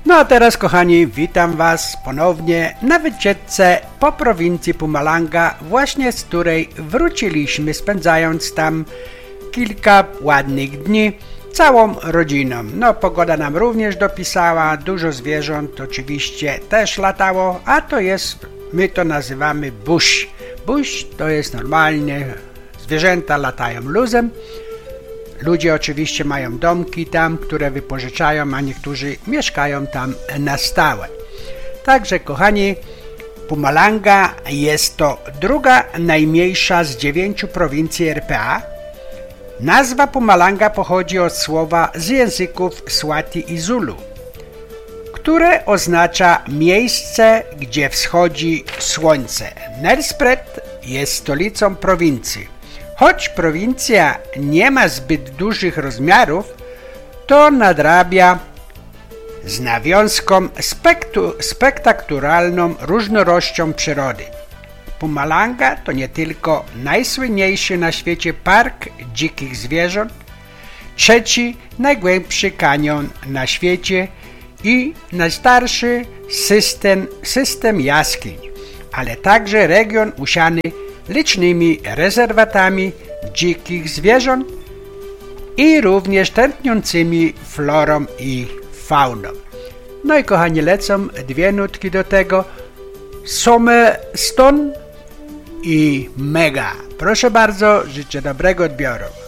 No a teraz, kochani, witam Was ponownie na wycieczce po prowincji Mpumalanga, właśnie z której wróciliśmy, spędzając tam kilka ładnych dni całą rodziną. No, pogoda nam również dopisała, dużo zwierząt oczywiście też latało, a to jest, my to nazywamy bush. Bush to jest normalnie, zwierzęta latają luzem. Ludzie oczywiście mają domki tam, które wypożyczają, a niektórzy mieszkają tam na stałe. Także, kochani, Mpumalanga jest to druga najmniejsza z 9 prowincji RPA. Nazwa Mpumalanga pochodzi od słowa z języków Swati i Zulu, które oznacza miejsce, gdzie wschodzi słońce. Nelspruit jest stolicą prowincji. Choć prowincja nie ma zbyt dużych rozmiarów, to nadrabia z nawiązką spektakularną różnorodnością przyrody. Mpumalanga to nie tylko najsłynniejszy na świecie park dzikich zwierząt, trzeci najgłębszy kanion na świecie i najstarszy system jaskiń, ale także region usiany licznymi rezerwatami dzikich zwierząt i również tętniącymi florą i fauną. No i, kochani, lecą dwie nutki do tego: Summer Stone i Mega. Proszę bardzo, życzę dobrego odbioru.